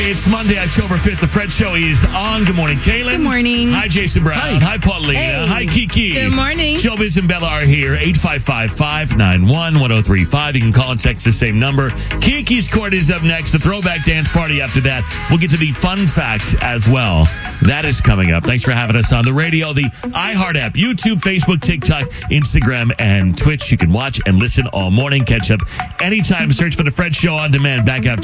It's Monday, October 5th. The Fred Show is on. Good morning, Kaylin. Good morning. Hi, Jason Brown. Hi, Paulina. Hey. Hi, Kiki. Good morning. Showbiz and Bella are here. 855-591-1035. You can call and text the same number. Kiki's Court is up next. The throwback dance party after that. We'll get to the fun fact as well. That is coming up. Thanks for having us on the radio, the iHeart app, YouTube, Facebook, TikTok, Instagram, and Twitch. You can watch and listen all morning. Catch up anytime. Search for The Fred Show on demand. Back after